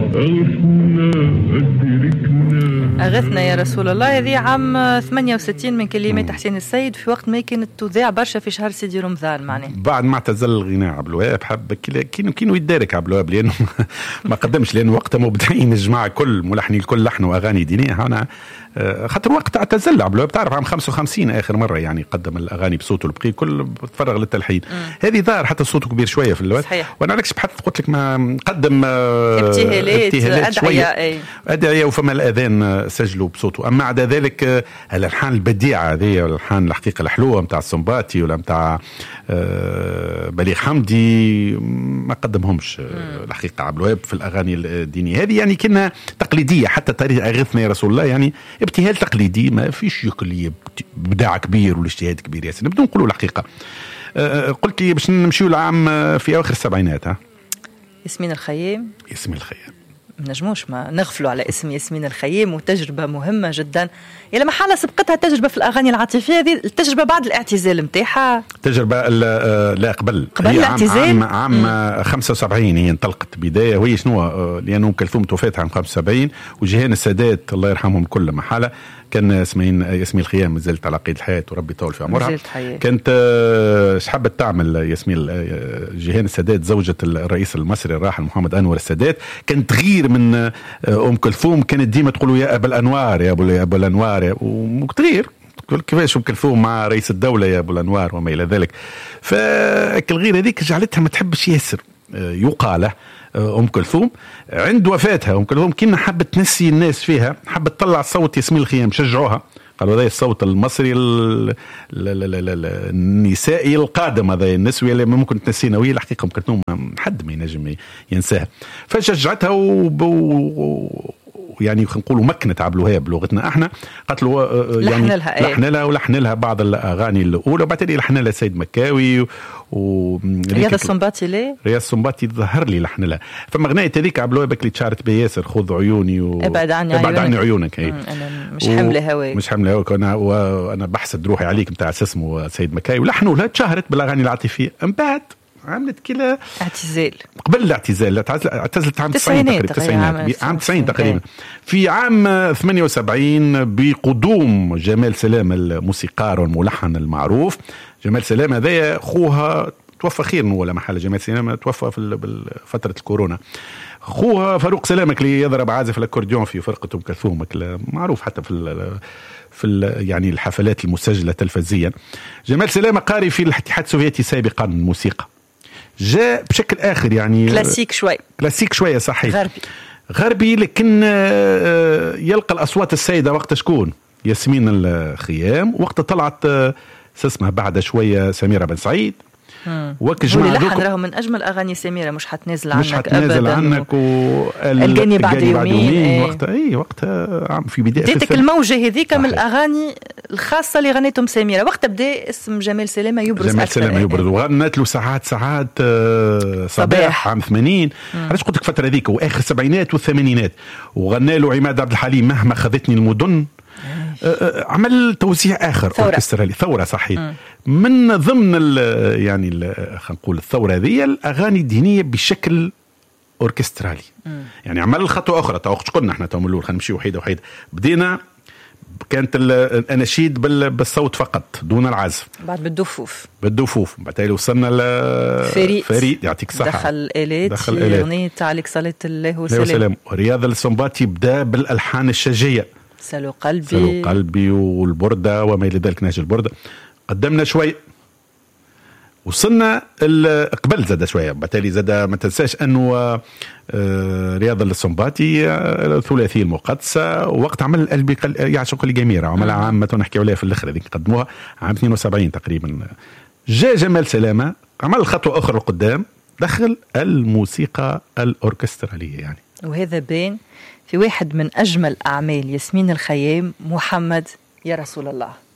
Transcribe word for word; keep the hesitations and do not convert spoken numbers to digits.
أغثنا يا رسول الله. هذه عام ثمانية وستين من كلمات حسين السيد في وقت ما كانت تذاع برشا في شهر سيدي رمضان. معناه بعد ما اعتزل الغناء عبد الوهاب حب كينو كينو يدارك عبد الوهاب لأنه ما قدمش، لأنه وقتها مبدعين الجماعة كل ملحنين الكل لحنوا أغاني دينية. هنا خاطر وقت اعتزل عبد الوهاب، تعرف عام خمسة وخمسين آخر مرة يعني قدم الأغاني بصوته البقي كل تفرغ للتلحين. هذه ظاهر حتى صوته كبير شوية في الوقت. وانا عليكش بحثت قلت لك ما قدم ابتهالات أدعية أدعية وفما الأذان سجلوا بصوته. أما عدا ذلك الألحان البديعة هذه والألحان الحقيقة الحلوة متاع السنباطي ولا متاع بليغ حمدي ما قدمهمش الحقيقة عبد الوهاب في الأغاني الدينية هذه. يعني كنا تقليدية، حتى تاريخ أغثنا يا رسول الله يعني ابتهال تقليدي، ما فيش يقلي بداع كبير والاجتهاد كبير ياسر. نبدو نقولوا الحقيقة. قلت لي باش نمشيو العام في أواخر السبعينات. ها ياسمين الخيام. ياسمين الخيام نجموش ما نغفلوا على اسم ياسمين الخيام، وتجربة مهمة جدا يا لما حالة سبقتها تجربة في الأغاني العاطفية. هذه التجربة بعد الاعتزال متاعها، تجربة لا قبل قبل الاعتزال، عام, عام, عام خمسة وسبعين هي انطلقت بداية. وهي شنو؟ لأنه أم كلثوم توفات عام خمسة وسبعين وجيهان السادات الله يرحمهم كل محالة كان اسمين ياسمين الخيام مازالت على قيد الحياة وربي يطول في عمرها. كانت شحبت تعمل ياسمين جيهان السادات زوجة الرئيس المصري الراحل محمد أنور السادات، كانت تغير من أم كلثوم، كانت ديما تقولوا يا أبا الأنوار يا أبو, يا أبو الأنوار، وتغير كيفاش أم كلثوم مع رئيس الدولة يا أبو الأنوار وما إلى ذلك. فالغير هذيك جعلتها ما تحبش ياسر يقاله أم كلثوم عند وفاتها. أم كلثوم كنا حبت تنسي الناس فيها، حبت تطلع صوت ياسمين الخيام، شجعوها قالوا هذا الصوت المصري النسائي القادم، هذا النسوية اللي ممكن تنسينا. وهي الحقيقة أم كلثوم حد ما ينجم ينساها، فشجعتها و يعني نقولوا مكنت عبد الوهاب بلغتنا احنا، قالت له يعني لحن لها لحن لها ولحن لها بعض الاغاني الاولى، وبعدين لحن لها سيد مكاوي و رياض السنباطي. ليه رياض السنباطي ظهر لي لحن لها. فما غنايه هذيك عبد الوهاب اللي تشارت بياسر خذ عيوني و... ابعد عني ابعد عني عيونك. هي انا مش حمله هواك مش حمله هواك انا وانا بحسد روحي عليك نتاع اسمه سيد مكاوي، ولحنوا لها تشهرت بالاغاني العاطفيه. من بعد عملت كلا اعتزال، قبل الاعتزال اعتزلت عام تسعين تقريبا، عام تسعين تقريبا. في عام ثمانية وسبعين بقدوم جمال سلام الموسيقار والملحن المعروف. جمال سلام هذا خوها توفى خير ولا محل، جمال سلام توفى في فترة الكورونا. خوها فاروق سلامك اللي يضرب عازف الاكورديون في فرقة ام كلثوم معروف حتى في في يعني الحفلات المسجلة تلفزيا. جمال سلامة قاري في الاتحاد السوفيتي سابقا الموسيقى، جاء بشكل آخر يعني كلاسيك شوي كلاسيك شوية صحيح غربي غربي لكن يلقى الأصوات السيدة وقت شكون؟ ياسمين الخيام، وقت طلعت اسمها بعد شوية سميرة بن سعيد. وقت جماعة لحن راهو من أجمل أغاني سميرة، مش حتنزل عنك مش حتنزل عنك والجاني بعد يومين. ايه. وقتها اي وقتها في بداية ديتك الموجة هذيك من الأغاني الخاصة اللي غنيتهم سميرة. وقتها بدأ اسم جمال سلامة يبرز جمال سلامة يبرز، وغنت له ساعات ساعات صباح عام ثمانين. علاش قلت لك فترة ذيك وآخر السبعينات والثمانينات. وغنى له عماد عبد الحليم مهما خذتني المدن. عمل توزيع آخر أوركسترالي، ثورة صحيح. م. من ضمن يعني خلينا نقول الثورة هذه الأغاني الدينية بشكل أوركسترالي. م. يعني عمل خطوة أخرى. توقش قلنا احنا توم الأول خلينا نمشي وحيدة وحيدة. بدينا كانت الأناشيد بالصوت فقط دون العزف، بعد بالدفوف بالدفوف بعد وصلنا فريد فريد يعطيك الصحة دخل الآلات دخل الآلات أغنية عليك صلاة الله وسلام. ورياض السنباطي بدأ بالألحان الشجية، سلو قلبي سلو قلبي والبردة وما إلى ذلك، نهج البردة. قدمنا شوي وصلنا قبل زاد شوية، بالتالي زاد ما تنساش أنه رياض السنباطي الثلاثية المقدسة، وقت عمل قلبي يعشق الجميرة عملها عام ما نحكي عليها في الآخر ذيك قدموها عام اثنين وسبعين تقريبا. جاء جمال سلامة عمل خطوة أخرى لقدام، دخل الموسيقى الأوركسترالية يعني. وهذا بين في واحد من أجمل أعمال ياسمين الخيام، محمد يا رسول الله.